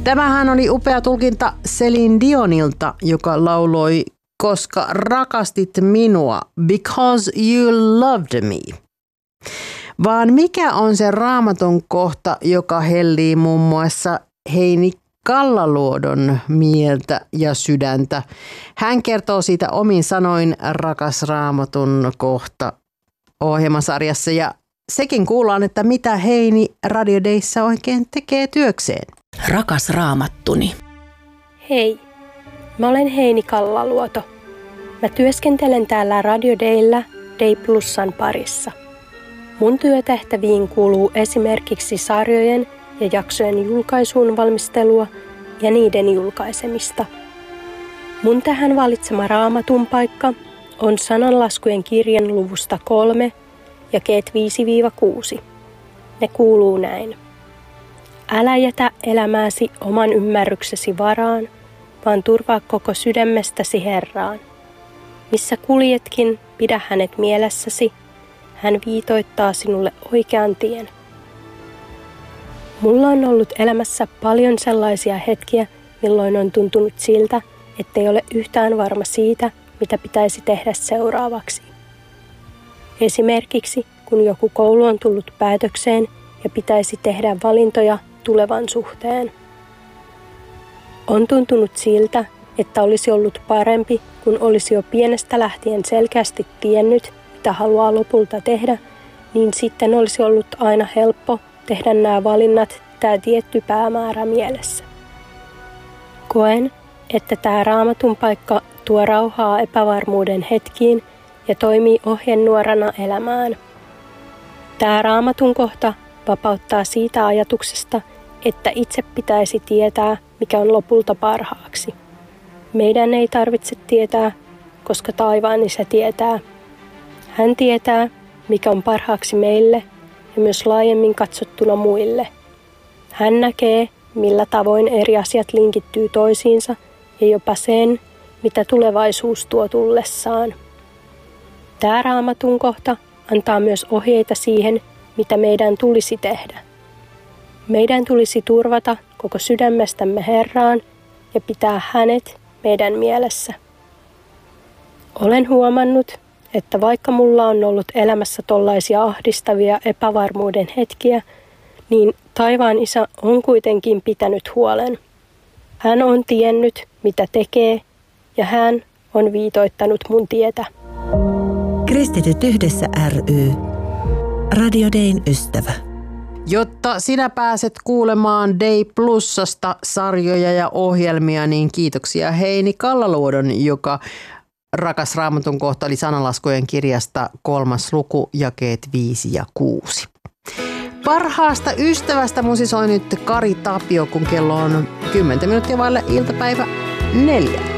Tämähän oli upea tulkinta Celine Dionilta, joka lauloi Koska rakastit minua, because you loved me. Vaan mikä on se Raamatun kohta, joka hellii muun muassa Heini Kallaluodon mieltä ja sydäntä? Hän kertoo siitä omin sanoin Rakas Raamatun kohta -ohjelmasarjassa, ja sekin kuullaan, että mitä Heini Radio Dayssä oikein tekee työkseen. Rakas Raamattuni. Hei, mä olen Heini Kallaluoto. Mä työskentelen täällä Radio Dayllä Day Plusan parissa. Mun työtehtäviin kuuluu esimerkiksi sarjojen ja jaksojen julkaisuun valmistelua ja niiden julkaisemista. Mun tähän valitsema Raamatun paikka on Sananlaskujen kirjan luvusta 3 jakeet 5-6. Ne kuuluu näin. Älä jätä elämääsi oman ymmärryksesi varaan, vaan turvaa koko sydämestäsi Herraan. Missä kuljetkin, pidä hänet mielessäsi. Hän viitoittaa sinulle oikean tien. Mulla on ollut elämässä paljon sellaisia hetkiä, milloin on tuntunut siltä, ettei ole yhtään varma siitä, mitä pitäisi tehdä seuraavaksi. Esimerkiksi, kun joku koulu on tullut päätökseen ja pitäisi tehdä valintoja tulevan suhteen. On tuntunut siltä, että olisi ollut parempi, kun olisi jo pienestä lähtien selkeästi tiennyt, mitä haluaa lopulta tehdä, niin sitten olisi ollut aina helppo tehdä nämä valinnat tämä tietty päämäärä mielessä. Koen, että tämä Raamatun paikka tuo rauhaa epävarmuuden hetkiin ja toimii ohjenuorana elämään. Tämä Raamatun kohta vapauttaa siitä ajatuksesta, että itse pitäisi tietää, mikä on lopulta parhaaksi. Meidän ei tarvitse tietää, koska taivaan Isä tietää. Hän tietää, mikä on parhaaksi meille ja myös laajemmin katsottuna muille. Hän näkee, millä tavoin eri asiat linkittyy toisiinsa ja jopa sen, mitä tulevaisuus tuo tullessaan. Tämä Raamatun kohta antaa myös ohjeita siihen, mitä meidän tulisi tehdä. Meidän tulisi turvata koko sydämestämme Herraan ja pitää hänet meidän mielessä. Olen huomannut, että vaikka mulla on ollut elämässä tollaisia ahdistavia epävarmuuden hetkiä, niin taivaan Isä on kuitenkin pitänyt huolen. Hän on tiennyt, mitä tekee, ja hän on viitoittanut mun tietä. Kristityt yhdessä ry. Radio Dayn ystävä. Jotta sinä pääset kuulemaan Day Plusasta sarjoja ja ohjelmia, niin kiitoksia Heini Kallaluodon, joka Rakas Raamatun kohta oli Sananlaskujen kirjasta 3. luku, jakeet 5 ja 6. Parhaasta ystävästä musisoi nyt Kari Tapio, kun kello on 10 minuuttia vailla iltapäivä 4.